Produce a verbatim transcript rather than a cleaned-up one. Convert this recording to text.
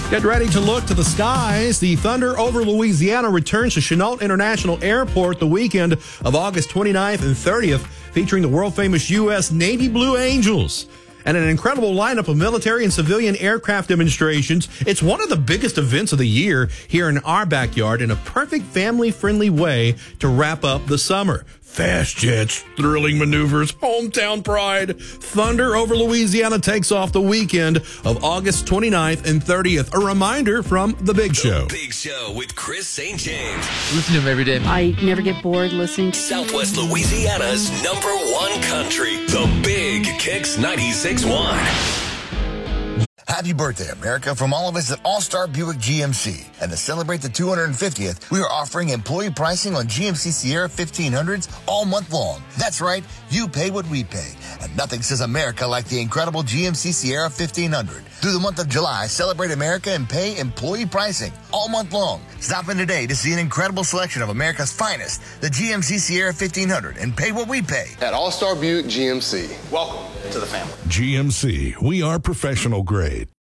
Get ready to look to the skies. The Thunder over Louisiana returns to Chennault International Airport the weekend of August twenty-ninth and thirtieth, featuring the world-famous U S Navy Blue Angels. And an incredible lineup of military and civilian aircraft demonstrations. It's one of the biggest events of the year here in our backyard, in a perfect family-friendly way to wrap up the summer. Fast jets, thrilling maneuvers, hometown pride. Thunder over Louisiana takes off the weekend of August twenty-ninth and thirtieth. A reminder from The Big Show. The Big Show with Chris Saint James. Listen to him every day. I never get bored listening to Southwest Louisiana's number one country. The Big Kicks ninety-six point one. Happy birthday, America, from all of us at All-Star Buick G M C. And to celebrate the two hundred fiftieth, we are offering employee pricing on G M C Sierra fifteen hundreds all month long. That's right, you pay what we pay. And nothing says America like the incredible G M C Sierra fifteen hundred. Through the month of July, celebrate America and pay employee pricing all month long. Stop in today to see an incredible selection of America's finest, the G M C Sierra fifteen hundred, and pay what we pay. At All-Star Buick G M C. Welcome to the family. G M C, we are professional grade.